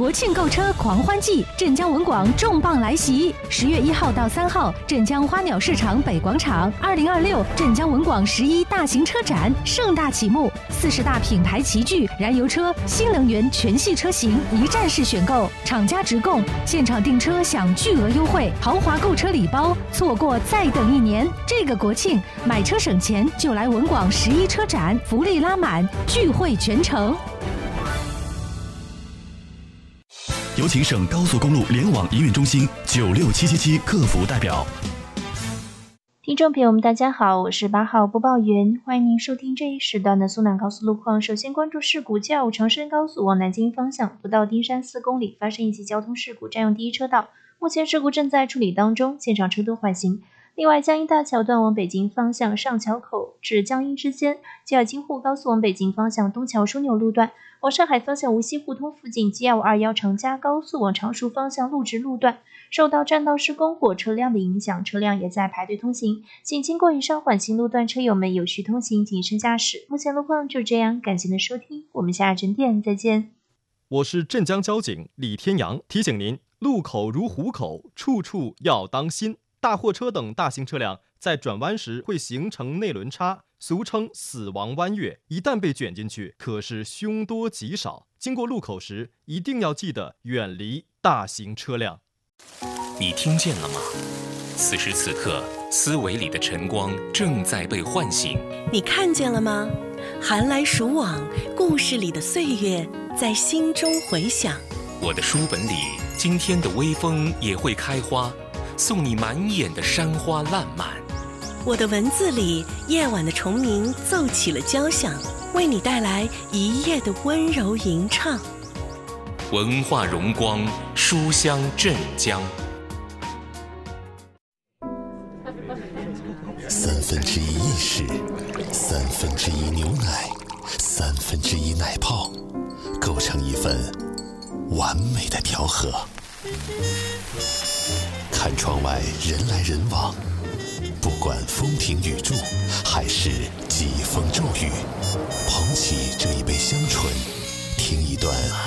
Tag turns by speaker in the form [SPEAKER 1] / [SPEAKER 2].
[SPEAKER 1] 国庆购车狂欢季，镇江文广重磅来袭！10月1号到3号，镇江花鸟市场北广场，2026镇江文广11大型车展盛大启幕，40大品牌齐聚，燃油车、新能源全系车型一站式选购，厂家直供，现场订车享巨额优惠，豪华购车礼包，错过再等1年。这个国庆买车省钱就来文广11车展，福利拉满，聚会全城。
[SPEAKER 2] 有请省高速公路联网营运中心96777客服代表。
[SPEAKER 3] 听众朋友们，大家好，我是8号播报员，欢迎您收听这一时段的苏南高速路况。首先关注事故，嘉义长深高速往南京方向，不到丁山4公里发生一起交通事故，占用第一车道，目前事故正在处理当中，现场车多缓行。另外，江阴大桥段往北京方向上桥口至江阴之间，吉尔京沪高速往北京方向东桥枢纽路段，往上海方向无锡互通附近 G221 长嘉高速往常熟方向路直路段，受到占道施工或车辆的影响，车辆也在排队通行，请经过以上缓行路段车友们有序通行，谨慎驾驶。目前路况就这样，感谢您的收听，我们下整点再见。
[SPEAKER 4] 我是镇江交警李天阳，提醒您，路口如虎口，处处要当心。大货车等大型车辆在转弯时会形成内轮差，俗称死亡弯月，一旦被卷进去，可是凶多吉少。经过路口时，一定要记得远离大型车辆。
[SPEAKER 5] 你听见了吗？此时此刻，思维里的晨光正在被唤醒。
[SPEAKER 6] 你看见了吗？寒来暑往，故事里的岁月在心中回响。
[SPEAKER 5] 我的书本里，今天的微风也会开花，送你满眼的山花烂漫。
[SPEAKER 6] 我的文字里，夜晚的虫鸣奏起了交响，为你带来一夜的温柔吟唱。
[SPEAKER 5] 文化荣光，书香镇江。
[SPEAKER 7] 1/3意式，1/3牛奶，1/3奶泡，构成一份完美的调和。看窗外人来人往，不管风停雨住还是疾风骤雨，捧起这一杯香醇，听一段